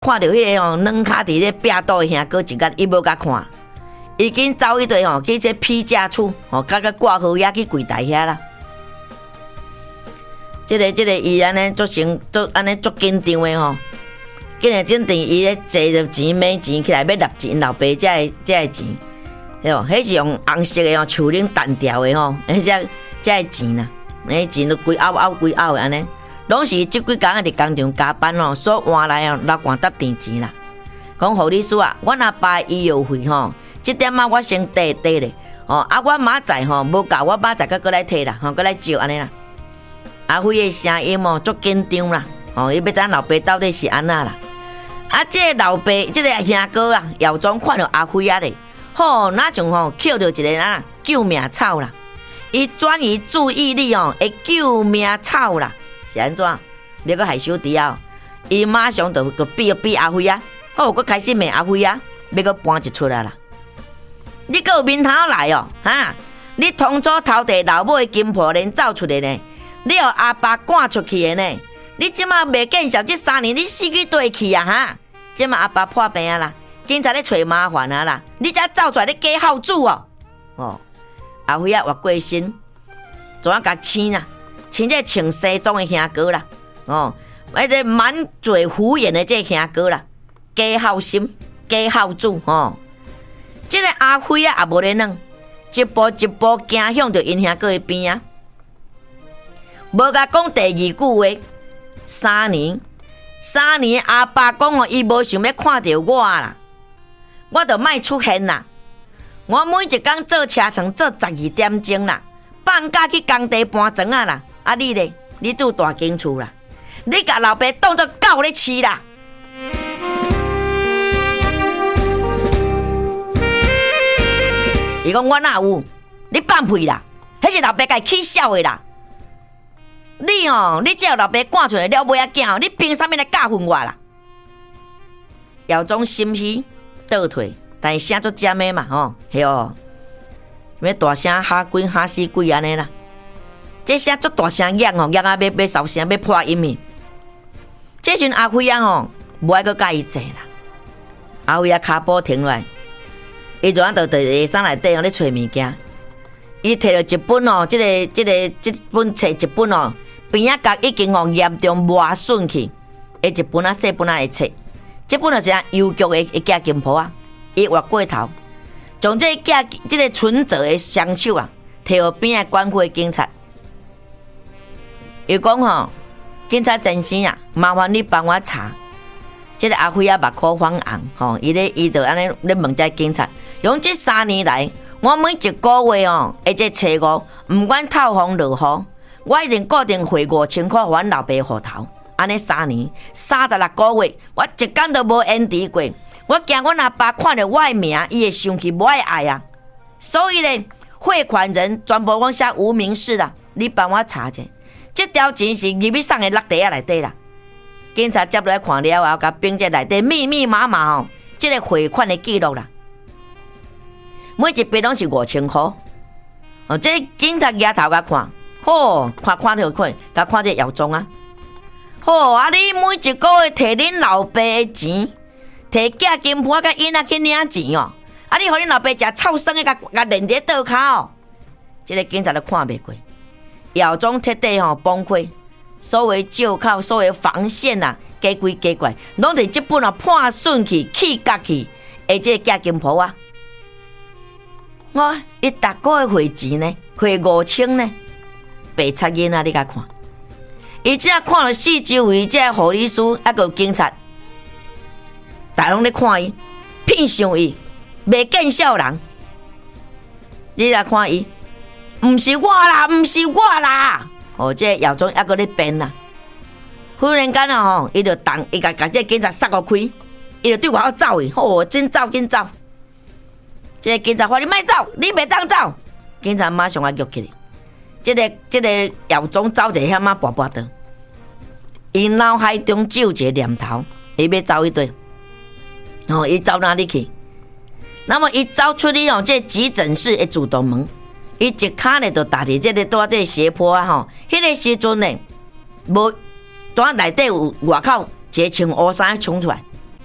看到迄个软脚伫咧壁倒的兄哥一眼，伊无甲看，已经走一队去这批假处甲挂号也去柜台遐啦。这个伊安尼足安尼足紧张的今日整定伊咧坐着钱买钱起来要纳钱，老爸才会钱，对无？迄是用红色的树林弹条的迄才会钱啦。迄钱都规凹的安尼，拢是即几工仔伫工厂加班所换来老寒搭tiền钱啦。讲护理师啊，阮阿爸医药费即点我先缀咧。我明仔无够，我明仔个来摕啦，过来借安尼啦。阿辉的声音足紧张啦，伊要知老爸到底是安那啦。这个老爸，这个兄哥啊，姚总看到阿辉咧，那像捡到一个救命草啦。伊转移注意力会救命草啦，是安怎？要搁害羞弟啊？伊马上就比阿辉啊，搁开始骂阿辉啊，要搁搬一出来啦。你搁有面头来你当初偷摕老母的金铺连走出来呢？你互阿爸赶出去的呢？你即马未见效，这3年你死去对去啊即马阿爸破病啊啦，警察咧找麻烦啊啦，你才走出来咧假孝子阿辉啊，活过身，怎啊甲青这穿西装的兄哥啦，迄个满嘴胡言的这兄哥啦，假孝心，假孝子这个阿辉啊也无咧软，一步一步行向着因兄哥的边啊，无甲讲第二句话。3年，阿爸讲伊无想要看到我啦，我就莫出现啦。我每一工做车床做12点钟啦，放假去工地搬砖啊啦。你咧，你住大间厝啦，你甲老爸当作狗咧饲啦。伊讲我哪有？你放屁啦！迄是老爸家起笑的啦。你只要老爸赶出来了尾仔囝，你凭啥物来教训我啦？姚总心虚倒退，但是声足尖的嘛嘿要大声哈鬼哈死鬼安尼啦。这声足大声嚷嚷啊要烧声要破音的。这阵阿辉啊无爱阁甲伊坐啦。阿辉啊骹步停落来，伊就在地上内底咧找物件。伊摕了一本这本册一本边仔角已经严重磨损去，一本细本的册，这本就是邮局的假金铺啊，伊划过头，将这个存折的双手摕互边的管区警察。伊讲警察先生麻烦你帮我查。这个阿辉目眶发红伊就安尼咧问这警察，用这3年来，我每一个月这初5，不管透风落雨，我一定固定汇5000块还老爸户头。安尼3年36个月，我一天都无延迟过。我惊阮阿爸看到我的名，伊会生气，无爱爱啊。所以咧，汇款人全部我写无名氏啦，你帮我查者。这条钱是入去送的落地仔内底啦。警察接落来看了后，甲并这内底密麻这个汇款的记录啦，每一笔拢是5000块。这警察抬头甲看，看到甲看这姚总啊，你每一个月摕恁老爸的钱，摕假金铺甲因去领钱你互恁老爸食臭酸的，甲连伫倒骹这个警察都看袂过，姚总彻底崩溃。所谓借口，所谓防线加鬼加怪，拢伫这本破损去、起角去，这个假金铺啊！伊逐个月汇钱呢，汇5000呢，白贼囡仔你甲看，伊只看了四周围这护理师个警察，大拢咧看伊，骗上伊，未见笑人。你来看伊，毋是我啦，毋是我啦！这姚总还搁咧变啦，忽然间伊就伊甲这警察杀互开，伊就对外口走去，真走。这个警察话你莫走，你袂当走，警察马上举起来。这个姚总走一险拔倒，伊脑海中只有一个念头，伊要走一堆。伊走哪里去？那么伊走出去这急诊室的自动门。伊一脚呢就踏伫这个在这斜坡迄个时阵呢，无在内底有外口一个穿乌衫冲出来，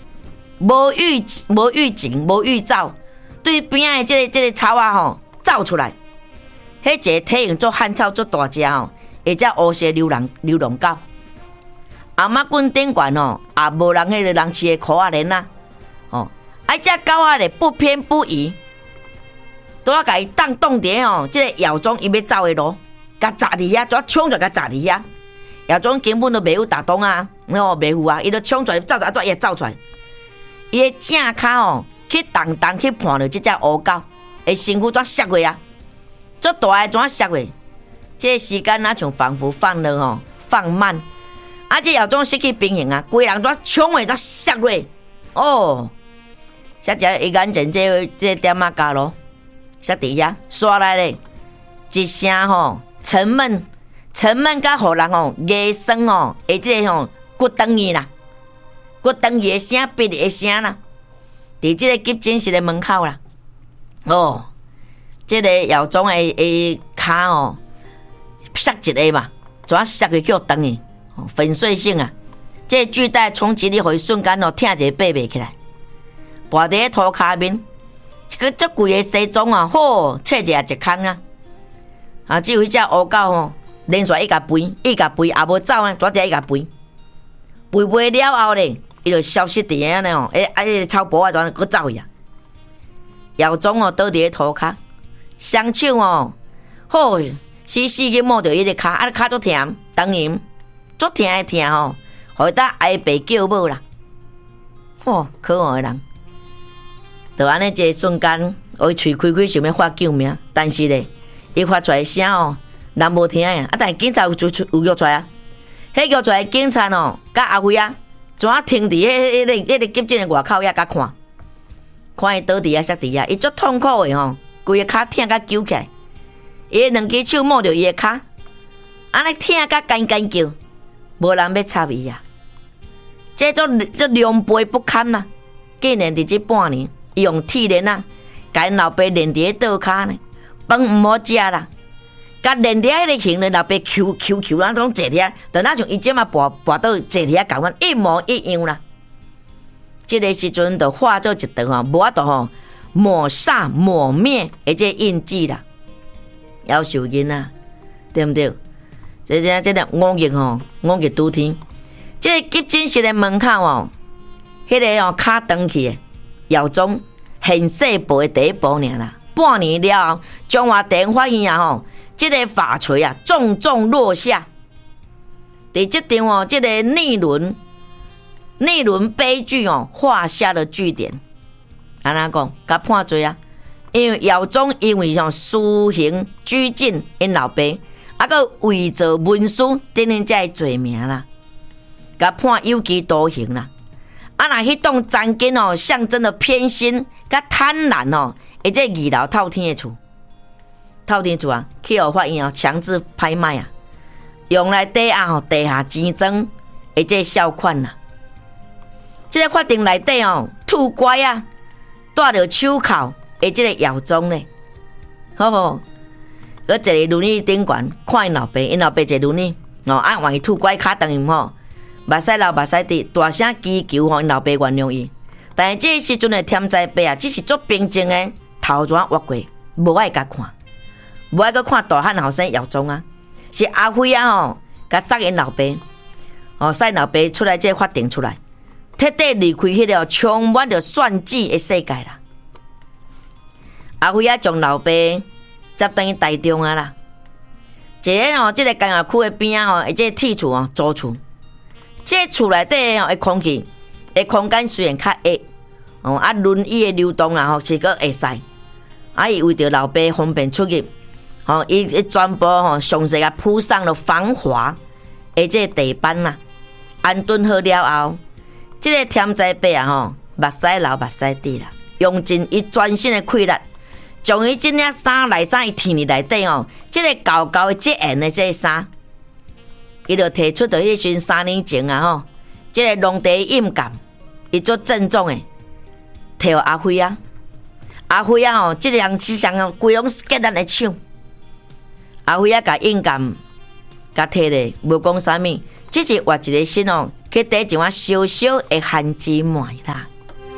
无预警、无预兆，对边的这个草啊吼走出来。迄一个体型做汉草做大只吼，或者乌色流浪狗。阿妈棍顶悬吼，也无人迄个人饲的裤仔链啊，哦，只狗仔咧不偏不倚，拄啊甲伊挡伫吼，即个姚总伊要走的路，甲砸伫遐，拄啊冲出甲砸伫遐。姚总根本都袂有打动啊，袂有啊，伊就冲出来走出来，伊走出来，伊的正骹吼去动去碰着即只乌狗，的身躯怎摔过啊？足大个怎摔过？即个时间像仿佛放慢。这姚总失去平衡啊，规人怎冲过怎摔落？哦，才只一眼前这点仔加咯，摔伫遐刷来咧，一声吼沉闷甲互人吼牙酸吼，即个吼骨断去啦，骨断去的声，鼻的声啦，伫即个急诊室的门口啦。哦，即个姚总的骹吼摔一个嘛，怎摔去叫断去？粉碎性啊！这个巨大冲击力，互伊瞬间哦，疼一个爬袂起来，跋伫涂骹面，一个足贵的西装啊，好，切一空啊！只有迄只乌狗吼，连续伊甲飞，也无走啊，抓伫伊甲飞了后咧，伊就消失伫遐呢哦，草坡啊，怎搁走去啊？姚总哦，倒伫涂骹，双手哦，好，死去摸着伊个骹，骹足疼，当然。足疼的疼吼，互伊搭挨爸叫母啦。可恶的人，就安尼一个瞬间，伊喙开想要发救命，但是咧，伊发出来的声哦，人无听呀。但是警察有叫出来啊，迄叫出来的警察哦，甲阿辉啊，怎停伫迄个急诊的外口遐甲看伊倒伫遐摔伫遐，伊足痛苦的吼，规个骹疼甲揪起来，伊两只手摸着伊的骹，安尼疼甲干叫。无人要插伊啊！这良狈不堪啦！竟然伫这半年，伊用铁链啊，甲因老爸链伫倒骹呢，饭毋好食啦，甲链伫迄个形咧，老爸Q 那种坐遐，就那像伊即马跋倒坐遐共款一模一样啦。这个时阵就化作一道吼，无法度吼抹煞抹灭的这印记啦，夭寿囡啊，对毋对？这个五日拄天，这个急诊室的门口哦，迄个哦骹断去的姚总现世报的第一步尔啦。半年了后，中华电发现啊吼，这个法锤啊重重落下。伫这场哦，这个逆轮悲剧哦，画下了句点。安怎讲？甲判罪啊！因为姚总因为私刑拘禁因老爸。个伪造文书等等这罪名啦，甲判有期徒刑啦。若迄栋曾经哦象征的偏心甲贪婪哦，而且二楼透天的厝啊，去互法院哦强制拍卖啊，用来抵押哦地下钱庄，而且小款啦。这个法庭内底哦，兔乖啊，带着手铐的这个姚总呢，好。搁一个轮椅顶悬，看因老爸坐轮椅，换伊吐拐骹断伊吼，目屎流目屎滴，大声祈求因老爸原谅伊。但是这时阵的添在爸啊，只是足平静的头怎挖过，无爱甲看，无爱阁看大汉后生姚总啊，是阿辉啊吼，甲杀因老爸，杀因老爸出来这法庭出来，彻底离开迄个充满着算计的世界啦。阿辉啊，将老爸接等于台中啊啦，一个这个工业区的边啊这个铁厝租厝，这厝内底的空气的空间虽然较矮，轮椅的流动啦是个会使，伊为着老爸方便出入，伊全部详细甲铺上了防滑的这个地板啦，安顿好了后，这个添在爸啊目屎流目屎滴啦，用尽伊全身的气力。将伊这领衫内衫伊摕入内底这个厚厚的结缘的这个衫，伊就提出到迄时3年前啊这个农地印鉴，伊做郑重的摕互阿辉啊，这个人是上规拢结咱的手，阿辉啊甲印鉴甲摕咧，无讲啥物，只是画一个心去底一碗小小的番薯糜啦。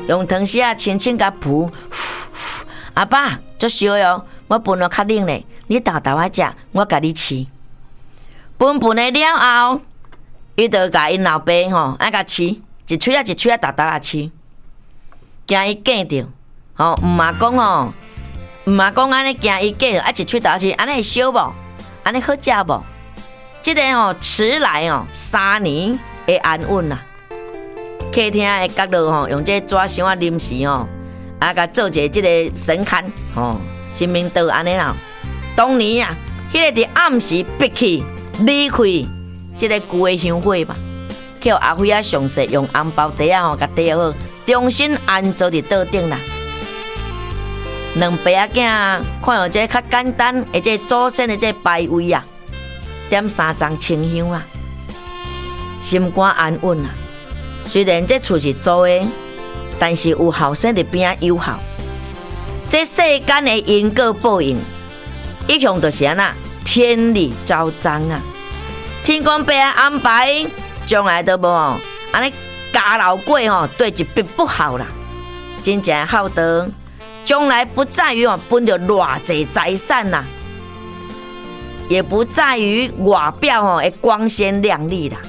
用汤匙啊轻轻甲扑。阿爸，足烧哦，我分了较冷咧，你豆豆啊食，我甲你饲。分的了后，伊就甲因老爸吼爱甲饲，一喙啊一喙啊豆豆啊饲，惊伊见着，吼毋嘛讲吼，毋嘛讲安尼惊伊见着，啊一喙豆豆饲，安尼会烧无？安尼好食无？即个吼迟来哦3年会安稳啦。客厅的角落吼，用这纸箱啊临时吼，啊甲做一个即个神龛吼，神明道安尼啦。当年啊，迄个伫暗时闭气离开即个旧的香火嘛，叫阿辉啊详细用红包袋啊吼，甲袋好，重新安坐伫桌顶啦。两爸仔囝看到这较简单，而且祖先的这牌位啊，点3张清香啊，心肝安稳啊。虽然这厝是租的，但是有后生伫边仔友好。这世间的因果报应，一向就是安那天理昭彰啊！天公伯啊安排，将来都无安尼家老鬼吼，对一笔不好啦。真正好德，将来不在于分着偌济财产啦，也不在于外表会光鲜亮丽啦。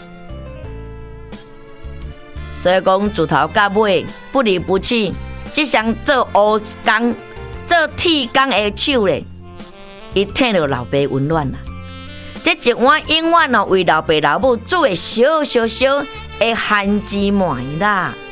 所以讲，自头到尾不离不弃，即项做乌工、做铁工的手咧，伊听到老爸温暖啦。这一碗永远为老爸老母煮的小的番薯满意啦。